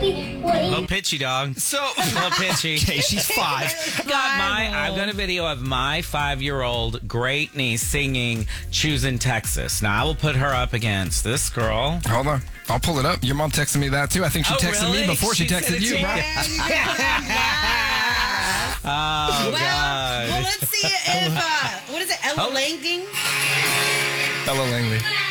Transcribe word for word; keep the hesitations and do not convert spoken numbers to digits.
Little pitchy, dog. So, Little pitchy. okay, she's five. Got my, I've got a video of my five-year-old great niece singing "Choosing Texas." Now I will put her up against this girl. Hold on. I'll pull it up. Your mom texted me that, too. I think she Oh, texted really? me before she, She texted said it you. to you. Right? Oh, well, God. well, let's see if, uh, what is it, Ella Oh. Langley? Ella Langley.